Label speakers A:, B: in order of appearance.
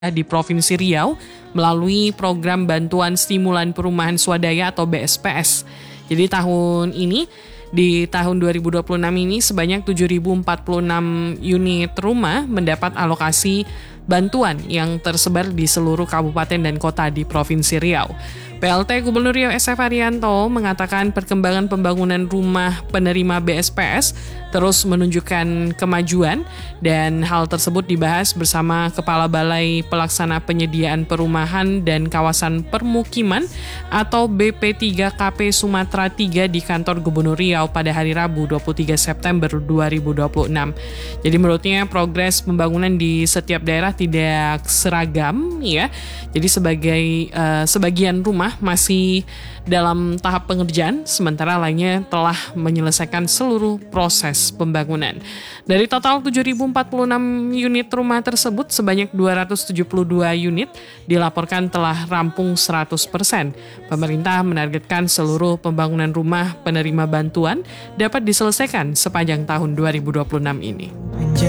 A: di Provinsi Riau melalui program bantuan stimulan perumahan swadaya atau BSPS. Jadi di tahun 2026 ini sebanyak 7.046 unit rumah mendapat alokasi bantuan yang tersebar di seluruh kabupaten dan kota di Provinsi Riau. PLT Gubernur Riau SF Haryanto mengatakan perkembangan pembangunan rumah penerima BSPS terus menunjukkan kemajuan dan hal tersebut dibahas bersama Kepala Balai Pelaksana Penyediaan Perumahan dan Kawasan Permukiman atau BP3KP Sumatera 3 di kantor Gubernur Riau pada hari Rabu 23 September 2026. Jadi menurutnya progres pembangunan di setiap daerah tidak seragam ya. Jadi sebagian rumah masih dalam tahap pengerjaan, sementara lainnya telah menyelesaikan seluruh proses pembangunan. Dari total 7.046 unit rumah tersebut, sebanyak 272 unit dilaporkan telah rampung 100%. Pemerintah menargetkan seluruh pembangunan rumah penerima bantuan dapat diselesaikan sepanjang tahun 2026 ini.